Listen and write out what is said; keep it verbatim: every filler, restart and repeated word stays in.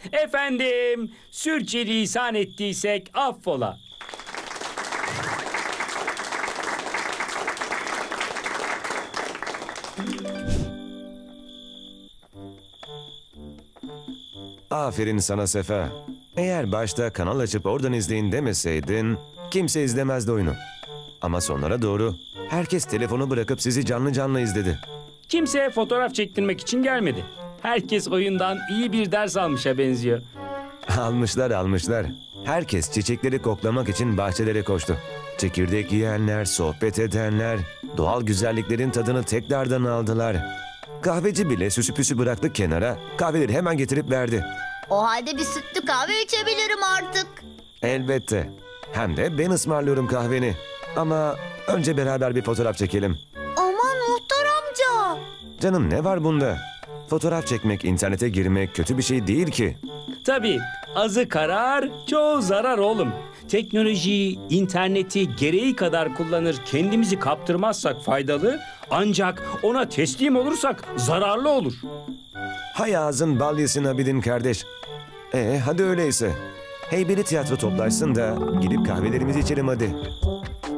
Efendim, sürçülisan ettiysek affola. Aferin sana Sefa. Eğer başta kanal açıp oradan izleyin demeseydin kimse izlemezdi oyunu. Ama sonlara doğru herkes telefonu bırakıp sizi canlı canlı izledi. Kimse fotoğraf çektirmek için gelmedi. Herkes oyundan iyi bir ders almışa benziyor. Almışlar almışlar. Herkes çiçekleri koklamak için bahçelere koştu. Çekirdek yiyenler, sohbet edenler, doğal güzelliklerin tadını tekrardan aldılar. Kahveci bile süsü püsü bıraktı kenara, kahveleri hemen getirip verdi. O halde bir sütlü kahve içebilirim artık. Elbette. Hem de ben ısmarlıyorum kahveni. Ama önce beraber bir fotoğraf çekelim. Aman muhtar amca. Canım ne var bunda? Fotoğraf çekmek, internete girmek kötü bir şey değil ki. Tabii, azı karar, çoğu zarar oğlum. Teknolojiyi, interneti gereği kadar kullanır, kendimizi kaptırmazsak faydalı, ancak ona teslim olursak zararlı olur. Hay ağzın bal yesin Abidin kardeş. Ee hadi öyleyse. Heybeli tiyatro toplarsın da gidip kahvelerimizi içelim hadi.